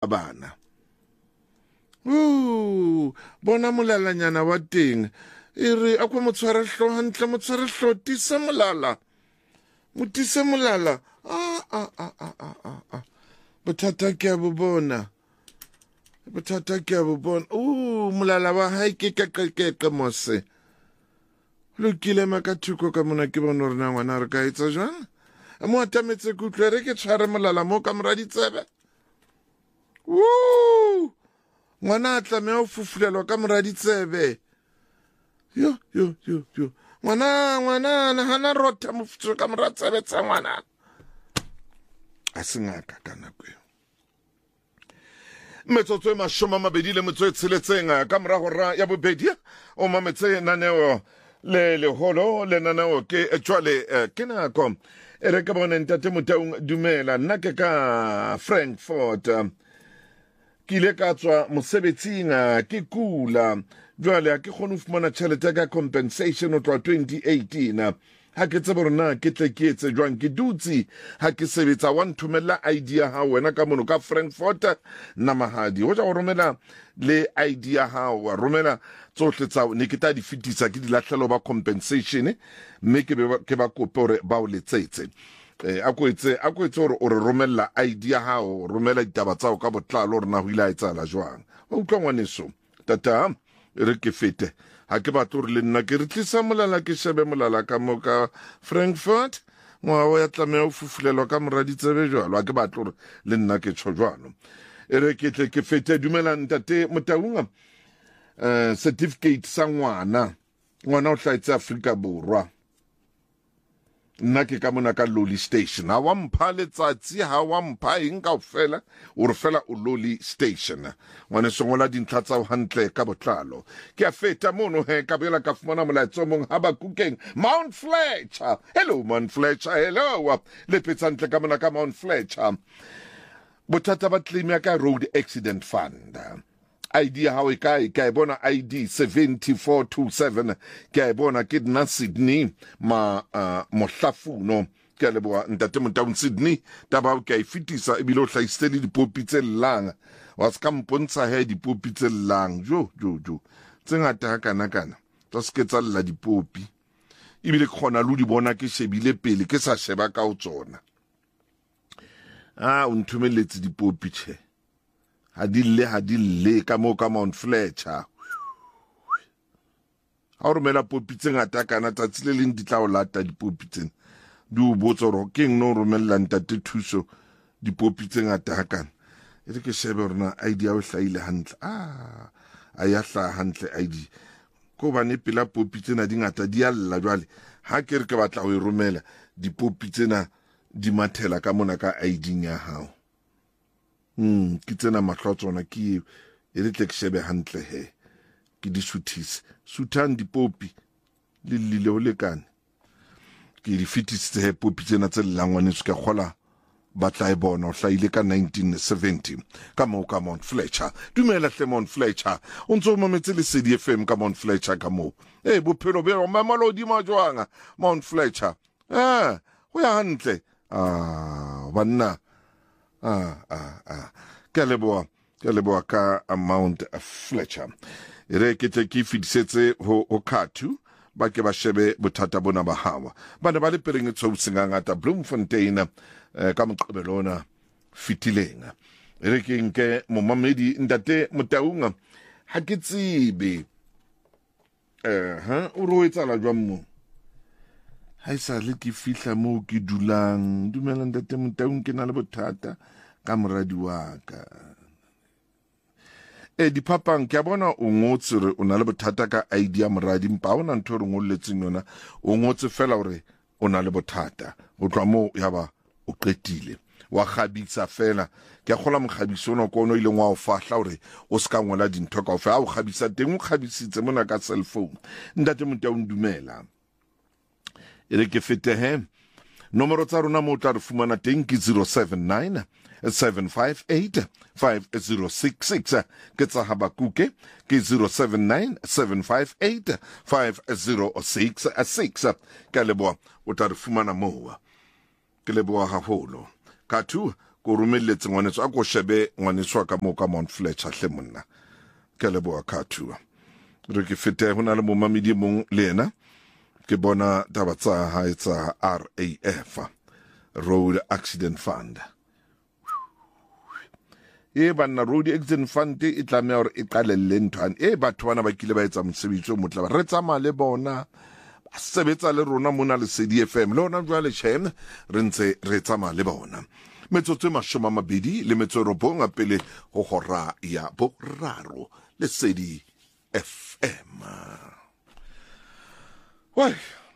bana. Bona molalanyana wa teng e re a kwa motshware hlo hantle motshware hlo tise molala motise molala bothata ke a bo bona molala wa hae ke ke mose lokile maka thuko ka mona ke bona rena ngwana re ka etsa jwang mo atametse ke utlwe re ke tshware molala mo ka mora ditsebe ngwana a tlameha ho fufulelwa ka mora ditsebe yo ngwana hana rota mofutso ka mora tsebe tsa ngwana a sengaka ka nako eo metsotso e 26 ka mora hora ya bobedi o mametse naneo le leholo le naneo ke jwale ke nako e re ka bona ntate Motaung dumela nna ke ka Frankfurt ke ile ka tswa mosebetsing ke kula jwale ke kgone ho fumana tjhelete ka compensation o tloa 2018 ha ke tsebe rona ke tle ke etse jwang ke dutse ha ke sebetsa wa nthomela ID ya hao wena ka mono ka Frankfurt na mahadi ho ja go romela le ID ya hao wa romela tsohle tsa ne ke ta di fitisa ke di lahlelo ba compensation mme ke ba kope hore ba o letsetse a ko etse hore o re romella ID ya hao romela ditaba tsa ka botlalo rena ho ila etsala jwang o utlwa ngwaneso tata re ke fete ha ke batlo re le nna ke re tlisa molala ke shebe molala ka mo ka Frankfurt ngwa ya tlameha ho fufulelwa ka mora ditsebe jwalo ha ke batlo re le nna ke tsho jwalo e re ke tle ke fete dumela ntate Motaung certificate sa ngwana o hlaitse Afrika Borwa nna ke ka mona ka Loli Station ha wa mpha letsatsi ha wa mpha eng kaofela o re fela o Loli Station ngwane songola dintlha tsa hantle ka botlalo ke a feta mono he ka boela ka fumana molaetso mong ha ba kukeng Mount Fletcher hello Mount Fletcher hello le petsantle ka mona ka Mount Fletcher bothata ba claim ya ka road accident fund ID ya hao ka bona ID 7427 ke bona ke nna Sydney mohlafuno ke leboa ntate Motaung Sydney taba o ka ifitisa ebile o hlaisitse le dipopi tse llang wa ska mpontsha he dipopi tse llang jo tsengata ha kana tsa se tsa lla dipopi ebile ke khona lu di bona ke shebile pele ke sa sheba ka o tsona o nthumeletse dipopi tshe hadille ka mo ka Mount Fletcher ha o romela popi tse ngata kana tsatsi le leng di tla o lata dipopi tsena di o botsa hore ke no romella ntate thuso dipopi tse ngata ha kana e re ke shebe rona ID ya o hlaile hantle a ya hla hantle ID ko ba ne pela popi tsena di ngata di alla jwale ha ke re ke batla ho e romela dipopi tsena di mathela ka mona ka ID ya hao ke tsena mahlotsona ke e re tle ke shebe hantle he ke di suthise suthan dipopi le lile o lekane ke di fitisitse he popi tsena tse langwane se ka khola ba tla e bona o hlaile ka 1970 ka mo ka Mount Fletcher dumela hle Mount Fletcher o ntso mametse le CDFM ka Mount Fletcher ka mo bophelo be mamalo di majwanga Mount Fletcher ho ya hantle banna ke leboa ka Mount Fletcher e re ke tle ke fidisetse ho Khathu ba ke ba shebe bothata bona ba hawa ba ne ba le pereng tso singangata Bloemfontein ka moqebelona fitileng e re ke nke momamedi ntate Motaung ha ke tsebe o roetsala jwang mo ha isa le ke fihla mo ke dulang dumela ntate Motaung ke na le bothata ka moradi wa ka dipapang ke a bona o ngotse re o na le bothata ka ID ya moradi mpa ona ntho re ngolletseng yona o ngotse fela hore o na le bothata o tloa mo ya ba o qetile wa khabisa fela ke a khola mokhabiso ona ko no ile ngwa o fahla hore o ska ngola dintho ka o fa o khabisa teng o khabisitse mona ka cell phone ntate Motaung dumela e re ke fete he nomoro tsa rona mo tla re fumana teng ke 079 758 5066 ke tsa Habakuke ke 079 758 5066 ka leboa o tla re fumana moa ke leboa haholo Khathu ko romelletse ngwaneso a ko shebe ngwaneso ka mo ka Mount Fletcher hle monna ke leboa khathua re ke fete hona le mo mamedi mong le yena ke bona taba tsa hae tsa RAF Road Accident Fund banna Road Accident Fund e tlamea hore e qalelle nthwane batho bana ba kile ba etsa mosebetsi o motle ba re tsamaya le bona ba sebetsa le rona mona le CDFM le ona jwale chem re ntse re tsamaya le bona metsotso e 29 pele ho hora ya boraro le CDFM. Why?